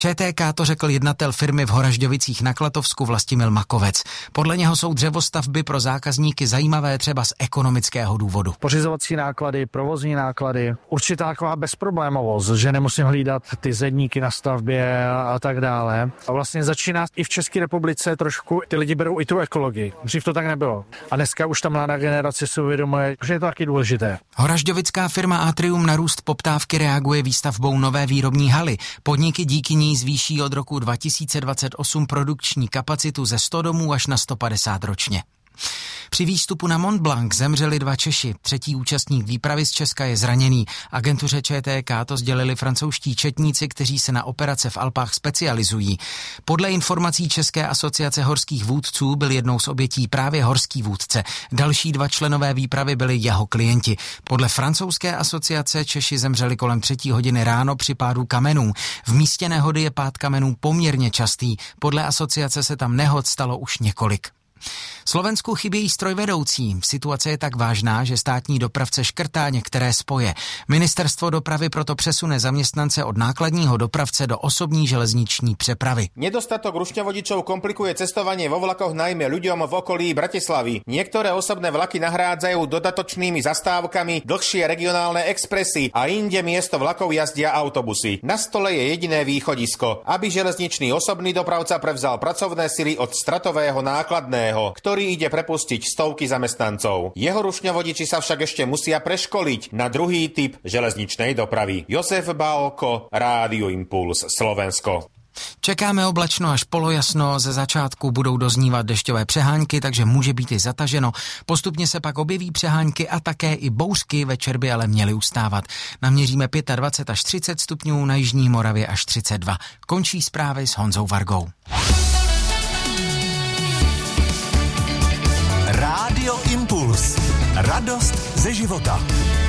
ČTK to řekl jednatel firmy v Horažďovicích na Klatovsku Vlastimil Makovec. Podle něho jsou dřevostavby pro zákazníky zajímavé třeba z ekonomického důvodu. Pořizovací náklady, provozní náklady, určitá taková bezproblémovost, že nemusím hlídat ty zedníky na stavbě a tak dále. A vlastně začíná i v České republice trošku, ty lidi berou i tu ekologii. Dřív to tak nebylo. A dneska už ta mladá generace si uvědomuje, že je to taky důležité. Horažďovická firma Atrium na růst poptávky reaguje výstavbou nové výrobní haly. Podniky díky ní zvýší od roku 2028 produkční kapacitu ze 100 domů až na 150 ročně. Při výstupu na Mont Blanc zemřeli 2 Češi. 3. účastník výpravy z Česka je zraněný. Agentuře ČTK to sdělili francouzští četníci, kteří se na operace v Alpách specializují. Podle informací České asociace horských vůdců byl jednou z obětí právě horský vůdce. Další 2 členové výpravy byli jeho klienti. Podle francouzské asociace Češi zemřeli kolem 3 hodiny ráno při pádu kamenů. V místě nehody je pád kamenů poměrně častý. Podle asociace se tam nehod stalo už několik. Slovensku chybějí strojvedoucí. Situace je tak vážná, že státní dopravce škrtá některé spoje. Ministerstvo dopravy proto přesune zaměstnance od nákladního dopravce do osobní železniční přepravy. Nedostatok rušňovodičov komplikuje cestovanie vo vlakoch najmä ľuďom v okolí Bratislavy. Niektoré osobné vlaky nahrádzajú dodatočnými zastávkami dlhšie regionálne expresy a inde miesto vlakov jazdia autobusy. Na stole je jediné východisko, aby železničný osobný dopravca prevzal pracovné sily od stratového nákladného, ktorý ide prepustiť stovky zamestnancov. Jeho rušňovodiči sa však ešte musia preškoliť na druhý typ železničnej dopravy. Josef Bálko, Rádio Impuls, Slovensko. Čekáme oblačno až polojasno, ze začátku budou doznívat dešťové přehánky, takže může být i zataženo. Postupně se pak objeví přehánky a také i bouřky, večer by ale měly ustávat. Naměříme 25 až 30 stupňů, na jižní Moravě až 32. Končí zprávy s Honzou Vargou. Rádio Impuls. Radost ze života.